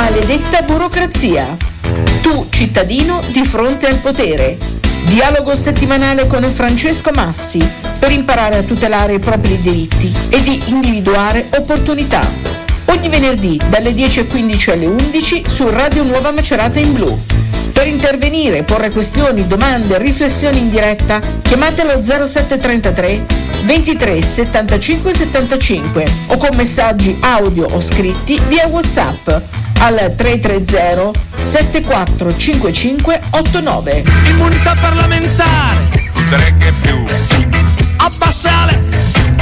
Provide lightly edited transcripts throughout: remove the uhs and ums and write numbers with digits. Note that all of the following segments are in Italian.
maledetta burocrazia. Tu, cittadino, di fronte al potere. Dialogo settimanale con Francesco Massi per imparare a tutelare i propri diritti e di individuare opportunità. Ogni venerdì dalle 10:15 alle 11 su Radio Nuova Macerata in blu. Per intervenire e porre questioni, domande, riflessioni in diretta, chiamate allo 0733 23 75 75 o con messaggi audio o scritti via WhatsApp al 330 7455 89. Immunità parlamentare, che più abbassale.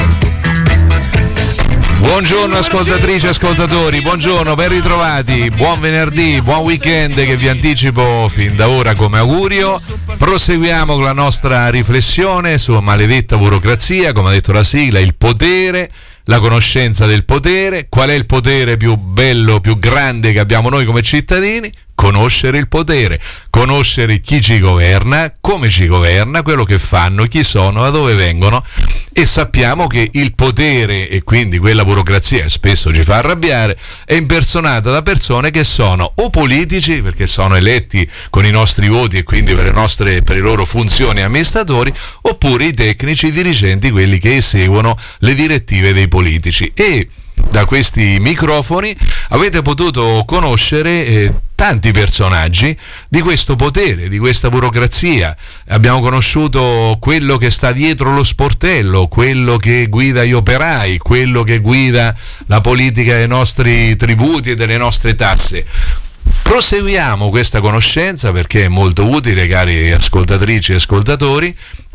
Buongiorno ascoltatrici e ascoltatori, buongiorno, ben ritrovati, buon venerdì, buon weekend che vi anticipo fin da ora come augurio. Proseguiamo con la nostra riflessione sulla maledetta burocrazia, come ha detto la sigla, il potere, la conoscenza del potere. Qual è il potere più bello, più grande che abbiamo noi come cittadini? Conoscere il potere, conoscere chi ci governa, come ci governa, quello che fanno, chi sono, da dove vengono, e sappiamo che il potere e quindi quella burocrazia che spesso ci fa arrabbiare è impersonata da persone che sono o politici, perché sono eletti con i nostri voti e quindi per le loro funzioni amministratori, oppure i tecnici, i dirigenti, quelli che eseguono le direttive dei politici. E da questi microfoni avete potuto conoscere tanti personaggi di questo potere, di questa burocrazia. Abbiamo conosciuto quello che sta dietro lo sportello, quello che guida gli operai, quello che guida la politica dei nostri tributi e delle nostre tasse. Proseguiamo questa conoscenza perché è molto utile, cari ascoltatrici e ascoltatori,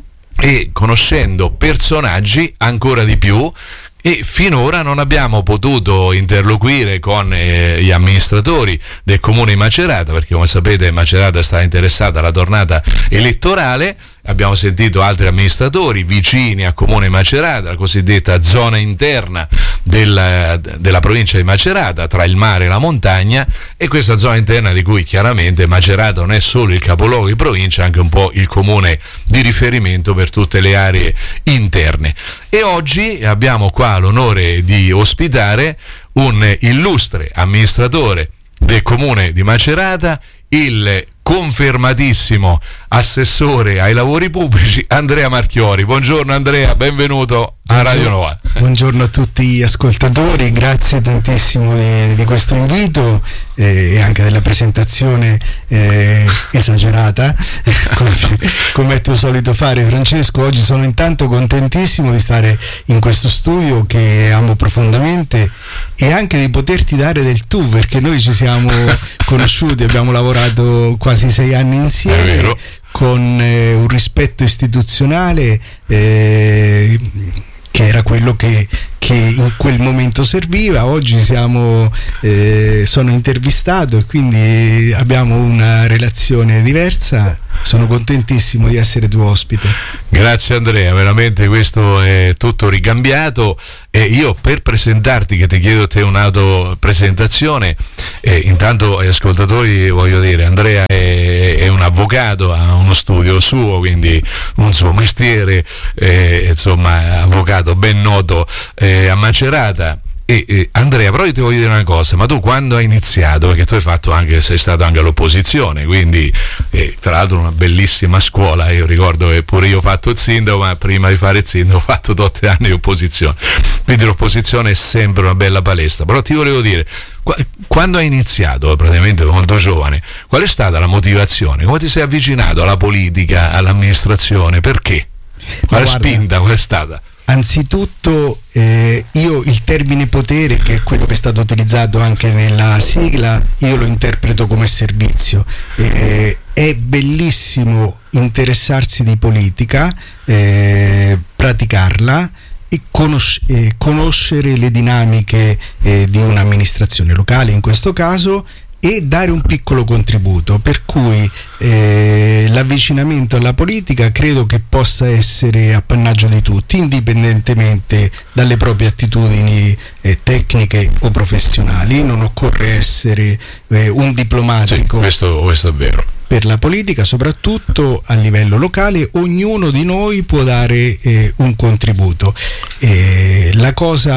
e conoscendo personaggi ancora di più. E finora non abbiamo potuto interloquire con gli amministratori del comune di Macerata, perché come sapete Macerata sta interessata alla tornata elettorale. Abbiamo sentito altri amministratori vicini a comune Macerata, la cosiddetta zona interna della provincia di Macerata, tra il mare e la montagna, e questa zona interna di cui chiaramente Macerata non è solo il capoluogo di provincia, anche un po' il comune di riferimento per tutte le aree interne. E oggi abbiamo qua l'onore di ospitare un illustre amministratore del comune di Macerata, il confermatissimo assessore ai lavori pubblici Andrea Marchiori. Buongiorno Andrea, benvenuto a Radio Nuova. Buongiorno a tutti gli ascoltatori, grazie tantissimo di questo invito e anche della presentazione esagerata come è tuo solito fare, Francesco. Oggi sono intanto contentissimo di stare in questo studio che amo profondamente e anche di poterti dare del tu, perché noi ci siamo conosciuti, abbiamo lavorato quasi 6 anni insieme con un rispetto istituzionale che era quello che in quel momento serviva. Oggi sono intervistato e quindi abbiamo una relazione diversa. Sono contentissimo di essere tuo ospite. Grazie Andrea, veramente questo è tutto ricambiato. E io, per presentarti, che ti chiedo a te un'autopresentazione, intanto agli ascoltatori voglio dire, Andrea è un avvocato, ha uno studio suo, quindi un suo mestiere, insomma avvocato ben noto a Macerata. E Andrea, però io ti voglio dire una cosa, ma tu quando hai iniziato, perché tu sei stato anche all'opposizione, quindi tra l'altro una bellissima scuola, io ricordo che pure io ho fatto il sindaco, ma prima di fare il sindaco ho fatto 8 anni di opposizione, quindi l'opposizione è sempre una bella palestra. Però ti volevo dire, quando hai iniziato, praticamente molto giovane, qual è stata la motivazione? Come ti sei avvicinato alla politica, all'amministrazione? Perché? Quale spinta qual è stata? Anzitutto io il termine potere, che è quello che è stato utilizzato anche nella sigla, io lo interpreto come servizio. È bellissimo interessarsi di politica, praticarla e conoscere le dinamiche di un'amministrazione locale in questo caso, e dare un piccolo contributo, per cui l'avvicinamento alla politica credo che possa essere appannaggio di tutti, indipendentemente dalle proprie attitudini tecniche o professionali. Non occorre essere un diplomatico. Sì, questo è vero. Per la politica, soprattutto a livello locale, ognuno di noi può dare un contributo. La cosa che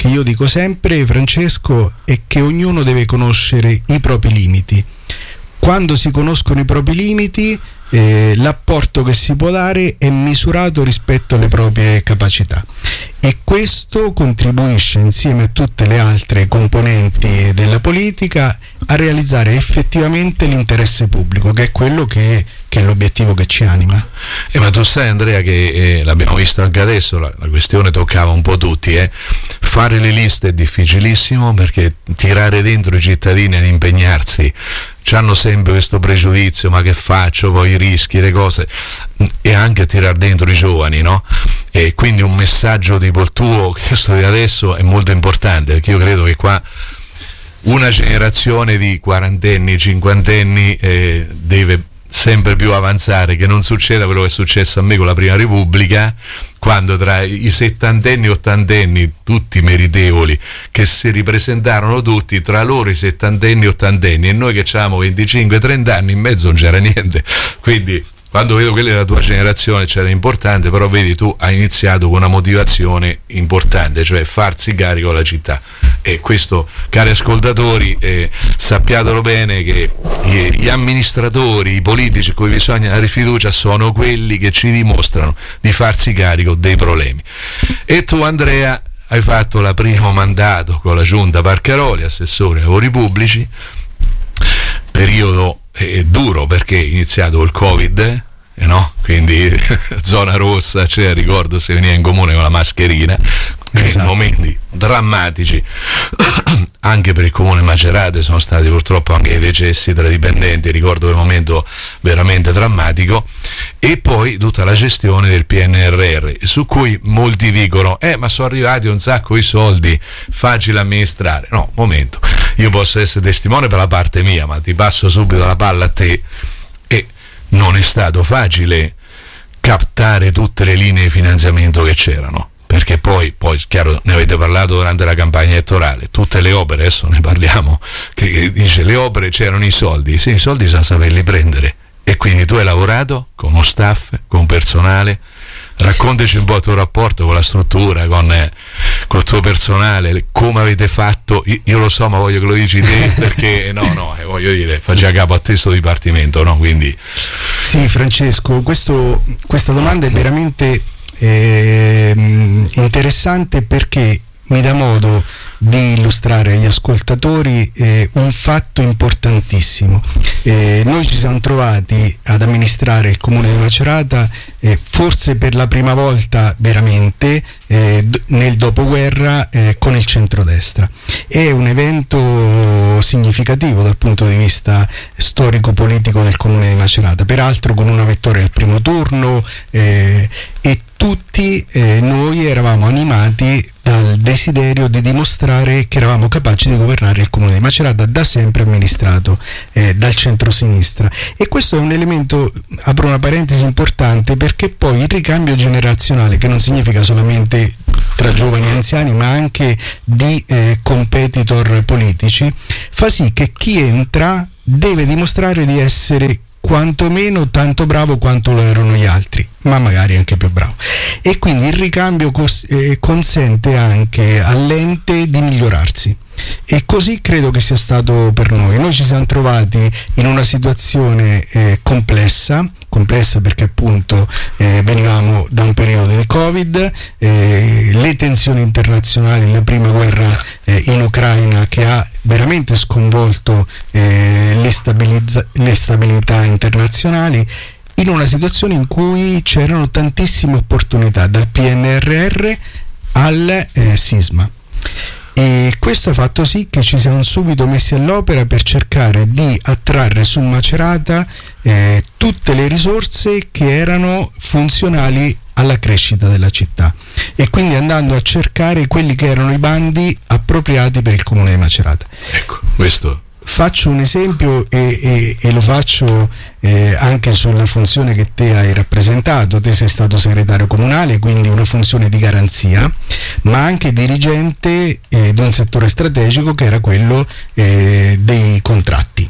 che io dico sempre, Francesco, è che ognuno deve conoscere i propri limiti. Quando si conoscono i propri limiti, l'apporto che si può dare è misurato rispetto alle proprie capacità, e questo contribuisce, insieme a tutte le altre componenti della politica, a realizzare effettivamente l'interesse pubblico, che è quello che è l'obiettivo che ci anima. Ma tu sai, Andrea, che l'abbiamo visto anche adesso, la questione toccava un po' tutti, fare le liste è difficilissimo, perché tirare dentro i cittadini ad impegnarsi, hanno sempre questo pregiudizio: ma che faccio, poi i rischi, le cose, e anche tirare dentro i giovani, no? E quindi un messaggio tipo il tuo, questo di adesso, è molto importante, perché io credo che qua una generazione di quarantenni, cinquantenni deve sempre più avanzare, che non succeda quello che è successo a me con la Prima Repubblica, quando tra i settantenni e ottantenni, tutti meritevoli, che si ripresentarono tutti, tra loro i settantenni e ottantenni, e noi che avevamo 25-30 anni, in mezzo non c'era niente. Quindi quando vedo quella della tua generazione c'era importante, però vedi, tu hai iniziato con una motivazione importante, cioè farsi carico della città. E questo, cari ascoltatori, sappiatelo bene, che gli amministratori, i politici a cui bisogna dare fiducia sono quelli che ci dimostrano di farsi carico dei problemi. E tu, Andrea, hai fatto il primo mandato con la Giunta Parcaroli, assessore ai lavori pubblici, periodo duro, perché è iniziato il Covid, no? Quindi zona rossa, cioè, ricordo, si veniva in comune con la mascherina. Esatto. Momenti drammatici anche per il comune Macerata, sono stati purtroppo anche i decessi tra dipendenti, ricordo quel momento veramente drammatico. E poi tutta la gestione del PNRR, su cui molti dicono ma sono arrivati un sacco di soldi, facile amministrare. No, momento, io posso essere testimone per la parte mia, ma ti passo subito la palla a te. E non è stato facile captare tutte le linee di finanziamento che c'erano, perché poi chiaro, ne avete parlato durante la campagna elettorale, tutte le opere, adesso ne parliamo, che dice le opere c'erano i soldi, sì, i soldi bisogna saperli prendere, e quindi tu hai lavorato con uno staff, con personale. Raccontaci un po' il tuo rapporto con la struttura, con il tuo personale, come avete fatto. Io lo so, ma voglio che lo dici te, perché voglio dire, faccia capo a te sto dipartimento, no? Quindi sì, Francesco, questa domanda è veramente interessante, perché mi dà modo di illustrare agli ascoltatori un fatto importantissimo. Noi ci siamo trovati ad amministrare il comune di Macerata forse per la prima volta veramente nel dopoguerra con il centrodestra. È un evento significativo dal punto di vista storico-politico del comune di Macerata, peraltro con una vittoria al primo turno, e tutti noi eravamo animati dal desiderio di dimostrare che eravamo capaci di governare il comune di Macerata, da sempre amministrato dal centro-sinistra. E questo è un elemento, apro una parentesi importante, perché poi il ricambio generazionale, che non significa solamente tra giovani e anziani, ma anche di competitor politici, fa sì che chi entra deve dimostrare di essere quantomeno tanto bravo quanto lo erano gli altri, ma magari anche più bravo. E quindi il ricambio consente anche all'ente di migliorarsi. E così credo che sia stato per noi. Noi ci siamo trovati in una situazione complessa perché appunto venivamo da un periodo di Covid, le tensioni internazionali, la prima guerra in Ucraina, che ha veramente sconvolto le stabilità internazionali, in una situazione in cui c'erano tantissime opportunità, dal PNRR al sisma. E questo ha fatto sì che ci siamo subito messi all'opera per cercare di attrarre su Macerata tutte le risorse che erano funzionali alla crescita della città, e quindi andando a cercare quelli che erano i bandi appropriati per il comune di Macerata. Ecco, questo. Faccio un esempio e lo faccio anche sulla funzione che te hai rappresentato. Te sei stato segretario comunale, quindi una funzione di garanzia, ma anche dirigente di un settore strategico che era quello dei contratti,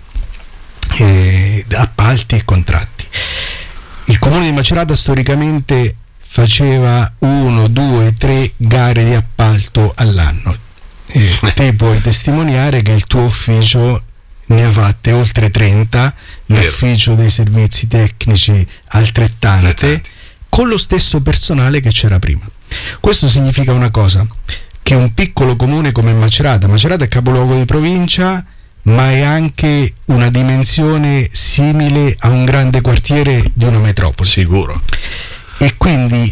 appalti e contratti. Il comune di Macerata storicamente faceva 1, 2, 3 gare di appalto all'anno. te puoi testimoniare che il tuo ufficio ne ha fatte oltre 30, l'ufficio dei servizi tecnici altrettante, con lo stesso personale che c'era prima. Questo significa una cosa, che un piccolo comune come Macerata è capoluogo di provincia, ma è anche una dimensione simile a un grande quartiere di una metropoli. Sicuro. E quindi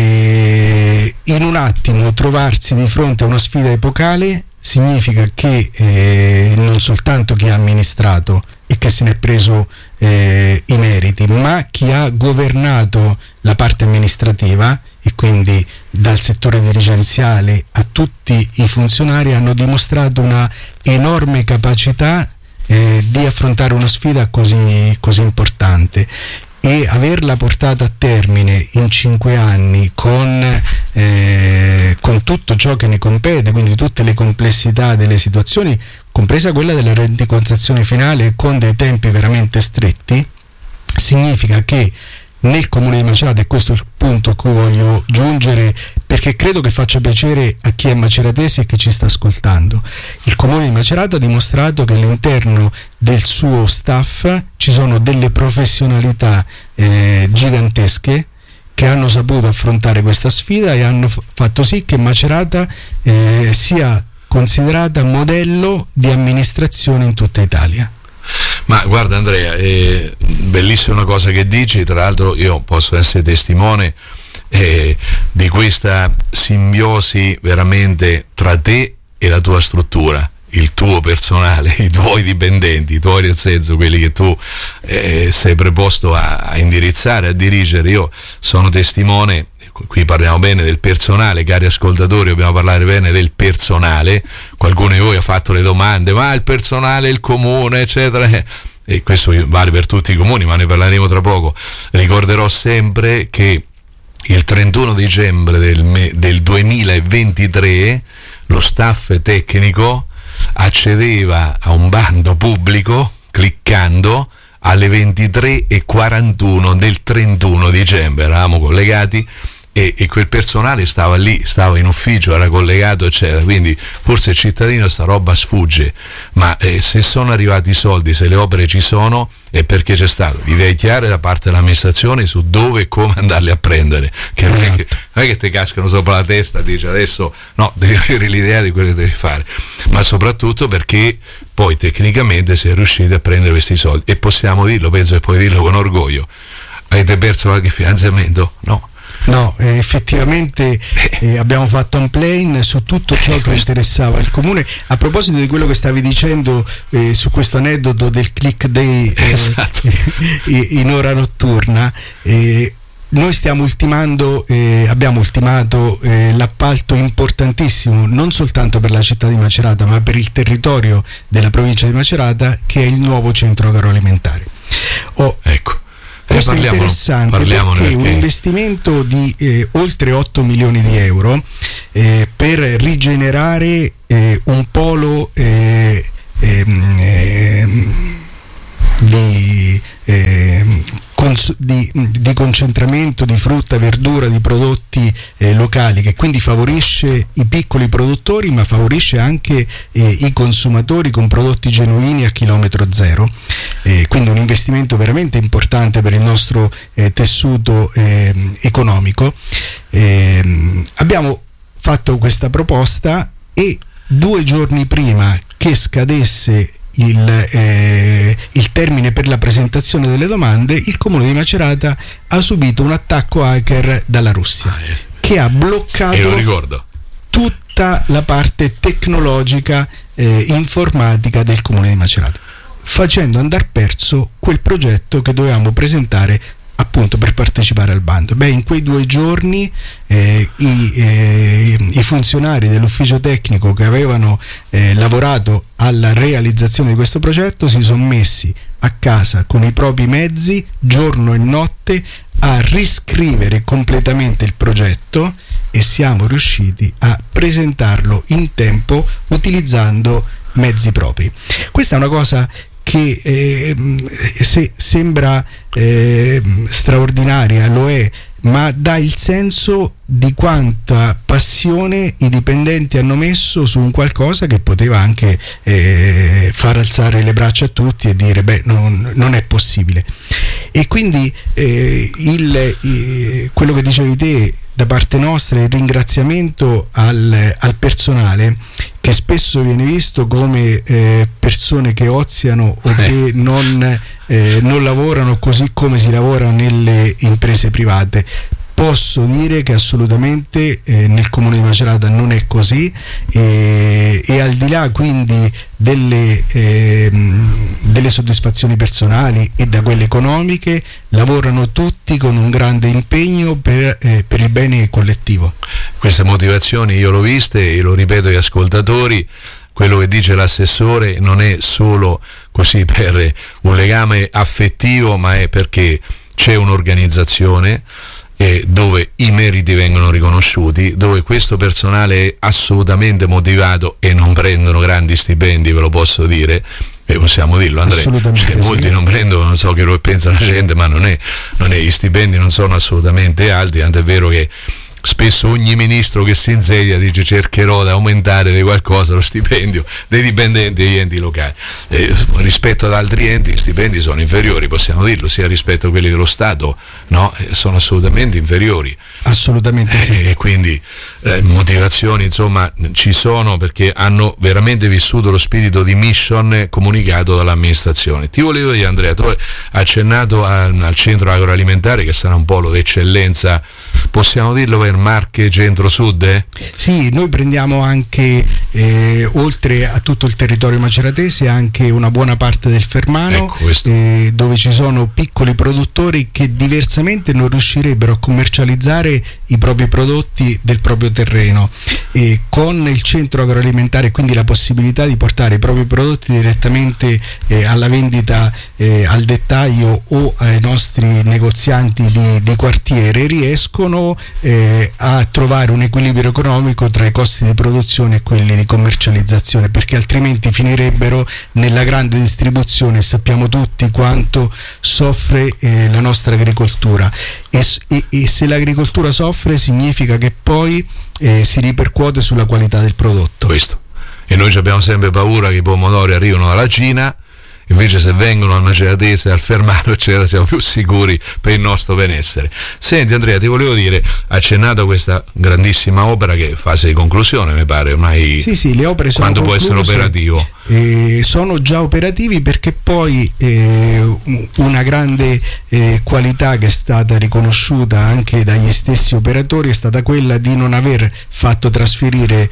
in un attimo trovarsi di fronte a una sfida epocale significa che non soltanto chi ha amministrato e che se ne è preso i meriti, ma chi ha governato la parte amministrativa, e quindi dal settore dirigenziale a tutti i funzionari, hanno dimostrato una enorme capacità di affrontare una sfida così importante, e averla portata a termine in 5 anni con tutto ciò che ne compete, quindi tutte le complessità delle situazioni, compresa quella della rendicontazione finale, con dei tempi veramente stretti, significa che nel comune di Macerata, e questo è il punto a cui voglio giungere, perché credo che faccia piacere a chi è maceratese e che ci sta ascoltando, il comune di Macerata ha dimostrato che all'interno del suo staff ci sono delle professionalità gigantesche che hanno saputo affrontare questa sfida e hanno fatto sì che Macerata sia considerata modello di amministrazione in tutta Italia. Ma guarda Andrea, è bellissima una cosa che dici, tra l'altro io posso essere testimone di questa simbiosi veramente tra te e la tua struttura, il tuo personale, i tuoi dipendenti, i tuoi, nel senso quelli che tu sei preposto a indirizzare, a dirigere. Io sono testimone, qui parliamo bene del personale, cari ascoltatori, dobbiamo parlare bene del personale. Qualcuno di voi ha fatto le domande, ma il personale, il comune, eccetera, e questo vale per tutti i comuni, ma ne parleremo tra poco. Ricorderò sempre che il 31 dicembre del 2023 lo staff tecnico accedeva a un bando pubblico cliccando alle 23:41 del 31 dicembre, eravamo collegati e quel personale stava lì, stava in ufficio, era collegato, eccetera. Quindi forse il cittadino sta roba sfugge, ma se sono arrivati i soldi, se le opere ci sono, è perché c'è stato idee chiare da parte dell'amministrazione su dove e come andarle a prendere, che non è che ti cascano sopra la testa, dici adesso no, devi avere l'idea di quello che devi fare, ma soprattutto perché poi tecnicamente si è riusciti a prendere questi soldi, e possiamo dirlo, penso che puoi dirlo con orgoglio. Avete perso qualche finanziamento? No, effettivamente abbiamo fatto un plane su tutto ciò che interessava il comune. A proposito di quello che stavi dicendo su questo aneddoto del click day in ora notturna, noi stiamo abbiamo ultimato l'appalto importantissimo non soltanto per la città di Macerata ma per il territorio della provincia di Macerata, che è il nuovo centro agroalimentare. Ecco. Questo è interessante perché un investimento di oltre 8 milioni di euro per rigenerare un polo di concentramento di frutta, verdura, di prodotti locali, che quindi favorisce i piccoli produttori ma favorisce anche i consumatori con prodotti genuini a chilometro zero, quindi un investimento veramente importante per il nostro tessuto economico. Abbiamo fatto questa proposta e 2 giorni prima che scadesse il termine per la presentazione delle domande, il comune di Macerata ha subito un attacco hacker dalla Russia che ha bloccato tutta la parte tecnologica informatica del comune di Macerata, facendo andar perso quel progetto che dovevamo presentare appunto per partecipare al bando. In quei 2 giorni i funzionari dell'ufficio tecnico che avevano lavorato alla realizzazione di questo progetto si sono messi a casa con i propri mezzi giorno e notte a riscrivere completamente il progetto, e siamo riusciti a presentarlo in tempo utilizzando mezzi propri. Questa è una cosa che se sembra straordinaria, lo è, ma dà il senso di quanta passione i dipendenti hanno messo su un qualcosa che poteva anche far alzare le braccia a tutti e dire non è possibile. E quindi quello che dicevi te da parte nostra, il ringraziamento al personale, che spesso viene visto come persone che oziano o che non lavorano così come si lavora nelle imprese private. Posso dire che assolutamente nel Comune di Macerata non è così, e al di là quindi delle soddisfazioni personali e da quelle economiche, lavorano tutti con un grande impegno per il bene collettivo. Queste motivazioni io l'ho viste e lo ripeto agli ascoltatori. Quello che dice l'assessore non è solo così per un legame affettivo, ma è perché c'è un'organizzazione dove i meriti vengono riconosciuti, dove questo personale è assolutamente motivato e non prendono grandi stipendi, ve lo posso dire, e possiamo dirlo, Andrea, molti non prendono, non so che lo pensa la gente, ma non è, gli stipendi non sono assolutamente alti, tant'è vero che spesso ogni ministro che si insedia dice cercherò di aumentare di qualcosa lo stipendio dei dipendenti degli enti locali. Rispetto ad altri enti gli stipendi sono inferiori, possiamo dirlo, sia rispetto a quelli dello Stato, no? Sono assolutamente inferiori. Assolutamente sì. E quindi motivazioni insomma ci sono, perché hanno veramente vissuto lo spirito di mission comunicato dall'amministrazione. Ti volevo dire, Andrea, tu hai accennato al centro agroalimentare, che sarà un polo d'eccellenza, possiamo dirlo, per Marche centro-sud? Sì, noi prendiamo anche oltre a tutto il territorio maceratese anche una buona parte del Fermano, dove ci sono piccoli produttori che diversamente non riuscirebbero a commercializzare i propri prodotti del proprio terreno, e con il centro agroalimentare quindi la possibilità di portare i propri prodotti direttamente alla vendita al dettaglio o ai nostri negozianti di quartiere, riescono a trovare un equilibrio economico tra i costi di produzione e quelli di commercializzazione, perché altrimenti finirebbero nella grande distribuzione. Sappiamo tutti quanto soffre la nostra agricoltura, e se l'agricoltura soffre significa che poi si ripercuote sulla qualità del prodotto. Questo. E noi abbiamo sempre paura che i pomodori arrivino dalla Cina, invece se vengono al maceratese, al Fermano eccetera, siamo più sicuri per il nostro benessere. Senti Andrea, ti volevo dire, accennato a questa grandissima opera che è fase di conclusione, mi pare ormai. Sì, le opere sono quando concluse, può essere operativo? Sono già operativi, perché poi una grande qualità che è stata riconosciuta anche dagli stessi operatori è stata quella di non aver fatto trasferire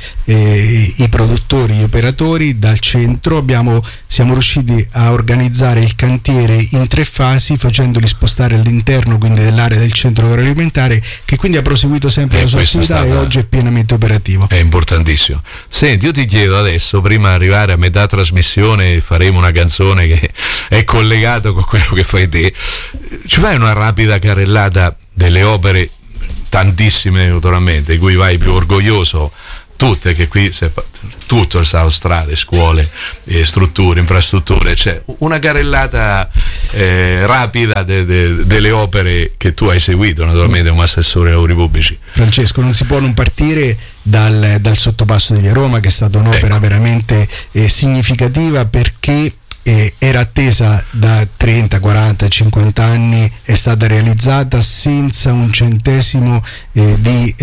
i produttori, gli operatori dal centro. Siamo riusciti a organizzare il cantiere in 3 fasi, facendoli spostare all'interno quindi dell'area del centro agroalimentare, che quindi ha proseguito sempre la sua attività e oggi è pienamente operativo. È importantissimo. Senti, io ti chiedo adesso, prima di arrivare a metà trasmissione, faremo una canzone che è collegata con quello che fai te. Ci fai una rapida carrellata delle opere, tantissime naturalmente, di cui vai più orgoglioso? Tutte, che qui tutto è stato, strade, scuole, strutture, infrastrutture, cioè una carrellata rapida delle opere che tu hai seguito naturalmente come assessore ai lavori pubblici. Francesco, non si può non partire dal sottopasso di Via Roma, che è stata un'opera veramente significativa, perché era attesa da 30, 40, 50 anni, è stata realizzata senza un centesimo di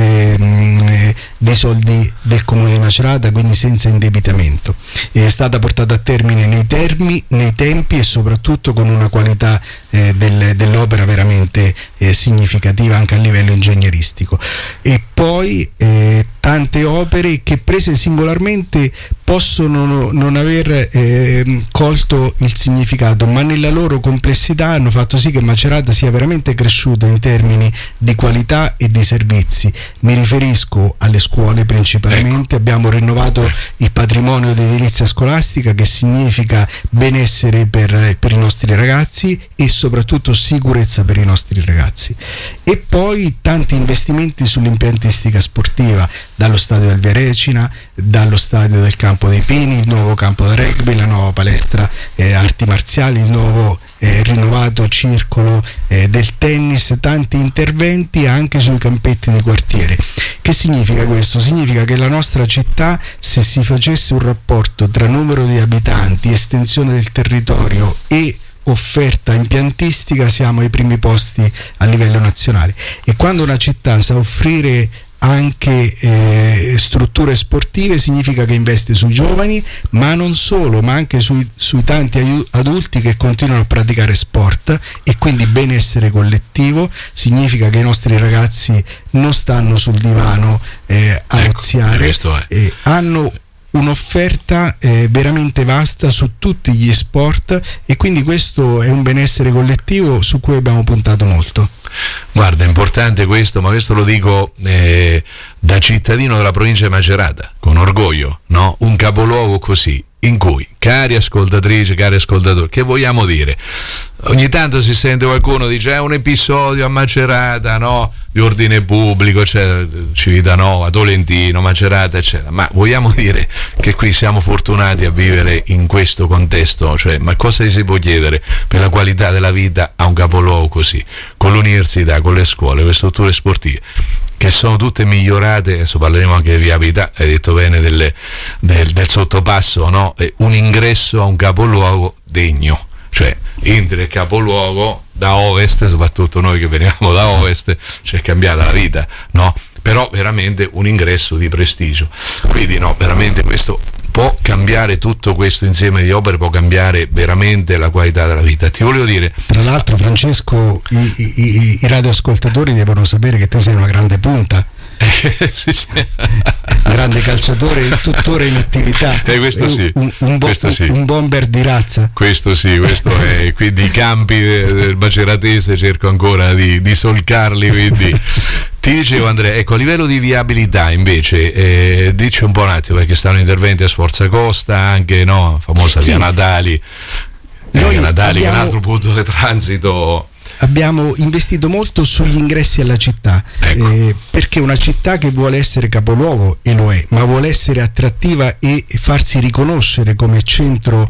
soldi del Comune di Macerata, quindi senza indebitamento. È stata portata a termine nei tempi e soprattutto con una qualità dell'opera veramente significativa anche a livello ingegneristico. E poi tante opere che prese singolarmente possono non aver colto il significato, ma nella loro complessità hanno fatto sì che Macerata sia veramente cresciuta in termini di qualità e di servizi. Mi riferisco alle scuole principalmente. Abbiamo rinnovato il patrimonio di edilizia scolastica, che significa benessere per i nostri ragazzi e soprattutto sicurezza per i nostri ragazzi. E poi tanti investimenti sull'impiantistica sportiva, dallo stadio del Viarecina, dallo stadio del Campo dei Pini, il nuovo campo da rugby, la nuova palestra arti marziali, il nuovo rinnovato circolo del tennis, tanti interventi anche sui campetti di quartiere. Che significa questo? Significa che la nostra città, se si facesse un rapporto tra numero di abitanti, estensione del territorio e offerta impiantistica, siamo ai primi posti a livello nazionale. E quando una città sa offrire anche strutture sportive, significa che investe sui giovani, ma non solo, ma anche sui tanti adulti che continuano a praticare sport, e quindi benessere collettivo. Significa che i nostri ragazzi non stanno sul divano a oziare, hanno un'offerta veramente vasta su tutti gli sport, e quindi questo è un benessere collettivo su cui abbiamo puntato molto. Guarda, è importante questo, ma questo lo dico da cittadino della provincia di Macerata, con orgoglio, no? Un capoluogo così, in cui, cari ascoltatrici, cari ascoltatori, che vogliamo dire? Ogni tanto si sente qualcuno dice è un episodio a Macerata, no? Di ordine pubblico, cioè Civitanova, Tolentino, Macerata, eccetera. Ma vogliamo dire che qui siamo fortunati a vivere in questo contesto? Cioè, ma cosa si può chiedere per la qualità della vita a un capoluogo così? Con l'università, con le scuole, con le strutture sportive, che sono tutte migliorate. Adesso parleremo anche di viabilità, hai detto bene del sottopasso, no? Un ingresso a un capoluogo degno, cioè entri nel capoluogo da ovest, soprattutto noi che veniamo da ovest, ci è cambiata la vita, no? Però veramente un ingresso di prestigio, quindi no, veramente questo può cambiare, tutto questo insieme di opere può cambiare veramente la qualità della vita. Ti volevo dire, tra l'altro, Francesco, i radioascoltatori devono sapere che te sei una grande punta. sì. Grande calciatore, tuttora in attività, questo sì, un bomber di razza. Questo sì, questo è, quindi i campi del maceratese cerco ancora di solcarli, quindi ti dicevo, Andrea, ecco, a livello di viabilità invece, dici un po' un attimo, perché stanno interventi a Sforza Costa anche, no? Famosa via Natali, via Natali, che è un altro punto di transito. Abbiamo investito molto sugli ingressi alla città, ecco. Perché una città che vuole essere capoluogo, e lo è, ma vuole essere attrattiva e farsi riconoscere come centro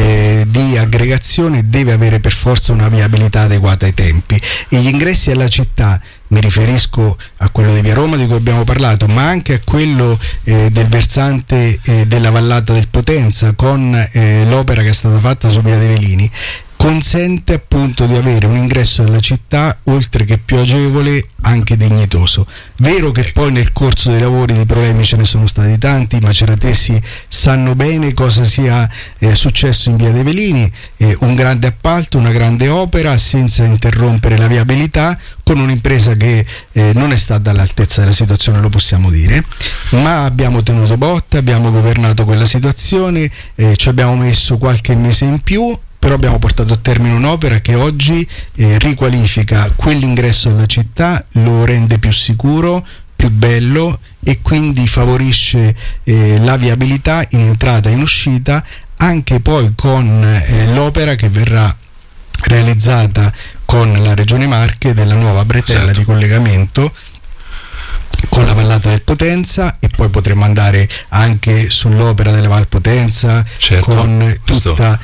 di aggregazione, deve avere per forza una viabilità adeguata ai tempi, e gli ingressi alla città, mi riferisco a quello di Via Roma di cui abbiamo parlato, ma anche a quello del versante della Vallata del Potenza, con l'opera che è stata fatta su Via dei Velini, consente appunto di avere un ingresso alla città, oltre che più agevole, anche dignitoso. Vero che poi nel corso dei lavori di problemi ce ne sono stati tanti, i maceratesi sanno bene cosa sia successo in Via dei Velini, un grande appalto, una grande opera senza interrompere la viabilità, con un'impresa che non è stata all'altezza della situazione, lo possiamo dire, ma abbiamo tenuto botta, abbiamo governato quella situazione, ci abbiamo messo qualche mese in più, però abbiamo portato a termine un'opera che oggi riqualifica quell'ingresso alla città, lo rende più sicuro, più bello, e quindi favorisce la viabilità in entrata e in uscita, anche poi con l'opera che verrà realizzata con la Regione Marche della nuova bretella di collegamento con la Vallata del Potenza, e poi potremo andare anche sull'opera della Val Potenza, con tutta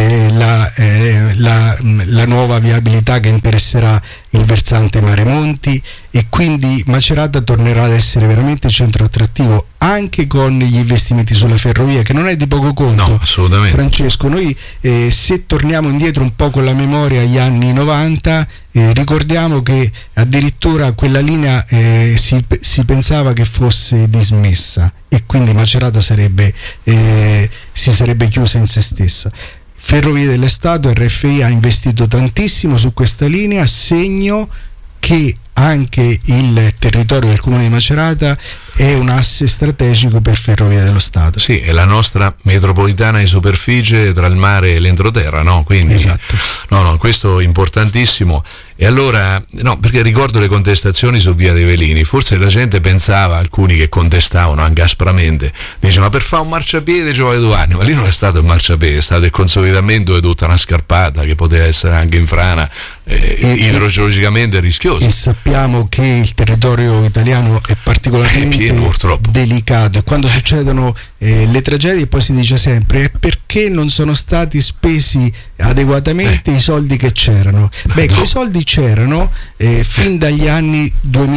la nuova viabilità che interesserà il versante Mare Monti, e quindi Macerata tornerà ad essere veramente centro attrattivo, anche con gli investimenti sulla ferrovia, che non è di poco conto. No, assolutamente. Francesco, noi se torniamo indietro un po' con la memoria agli anni 90, ricordiamo che addirittura quella linea si pensava che fosse dismessa, e quindi Macerata si sarebbe chiusa in se stessa. Ferrovie dello Stato, RFI, ha investito tantissimo su questa linea, segno che anche il territorio del comune di Macerata è un asse strategico per Ferrovie dello Stato. Sì, è la nostra metropolitana di superficie tra il mare e l'entroterra, no? Quindi, esatto. No, questo è importantissimo. E allora, no, perché ricordo le contestazioni su Via dei Velini, forse la gente pensava, alcuni che contestavano anche aspramente, diceva ma per fare un marciapiede ci vuole 2 anni, ma lì non è stato il marciapiede, è stato il consolidamento di tutta una scarpata che poteva essere anche in frana, idrogeologicamente rischiosa. E sappiamo che il territorio italiano è particolarmente pieno, delicato, e quando succedono le tragedie poi si dice sempre perché non sono stati spesi adeguatamente i soldi che c'erano. Quei soldi c'erano fin dagli anni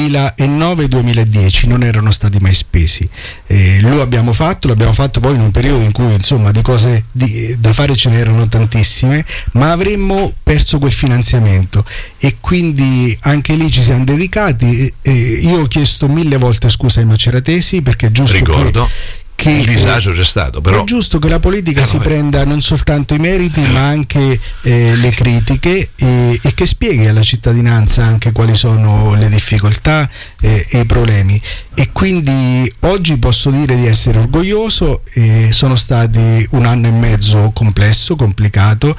2009-2010, non erano stati mai spesi. L'abbiamo fatto poi in un periodo in cui insomma di cose da fare ce n'erano tantissime, ma avremmo perso quel finanziamento, e quindi anche lì ci siamo dedicati. Io ho chiesto 1000 volte scusa ai maceratesi, perché è giusto che il disagio c'è stato, però è giusto che la politica si prenda non soltanto i meriti ma anche le critiche, e che spieghi alla cittadinanza anche quali sono le difficoltà e i problemi. E quindi oggi posso dire di essere orgoglioso. Sono stati un anno e mezzo complesso, complicato,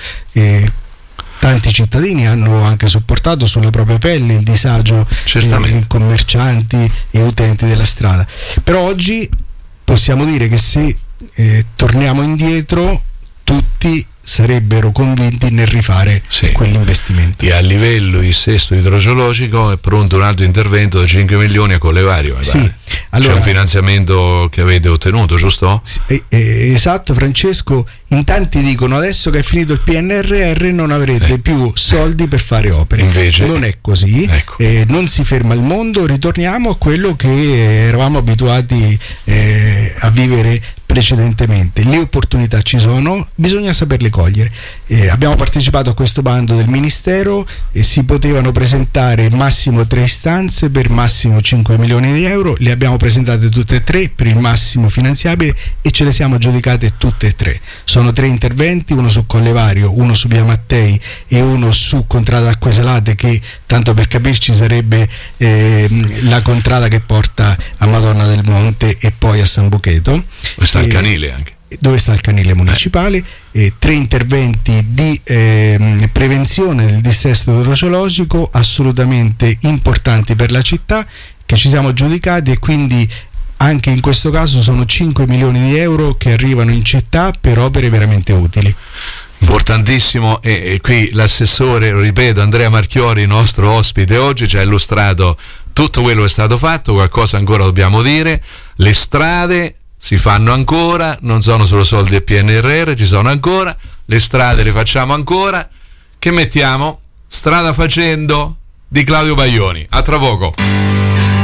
tanti cittadini hanno anche sopportato sulla propria pelle il disagio, i commercianti e utenti della strada, però oggi possiamo dire che se torniamo indietro tutti sarebbero convinti nel rifare quell'investimento. E a livello di dissesto idrogeologico è pronto un altro intervento da 5 milioni a Collevario, allora, c'è un finanziamento che avete ottenuto, giusto? Esatto, Francesco. In tanti dicono adesso che è finito il PNRR non avrete più soldi per fare opere. Invece non è così, non si ferma il mondo, ritorniamo a quello che eravamo abituati a vivere precedentemente. Le opportunità ci sono, bisogna saperle cogliere. Abbiamo partecipato a questo bando del Ministero e si potevano presentare massimo 3 istanze per massimo 5 milioni di euro, le abbiamo presentate tutte e 3 per il massimo finanziabile e ce le siamo aggiudicate tutte e 3. Sono 3 interventi, uno su Collevario, uno su Via Mattei e uno su Contrada Acque Salate, che tanto per capirci sarebbe la contrada che porta a Madonna del Monte e poi a San Bocheto. Sta il canile anche. Dove sta il canile municipale. 3 interventi di prevenzione del dissesto idrogeologico assolutamente importanti per la città, che ci siamo aggiudicati, e quindi anche in questo caso sono 5 milioni di euro che arrivano in città per opere veramente utili. Importantissimo, e qui l'assessore, ripeto, Andrea Marchiori, nostro ospite oggi, ci ha illustrato tutto quello che è stato fatto. Qualcosa ancora dobbiamo dire: le strade si fanno ancora, non sono solo soldi del PNRR, ci sono ancora, le strade le facciamo ancora. Che mettiamo? Strada facendo di Claudio Baglioni. A tra poco.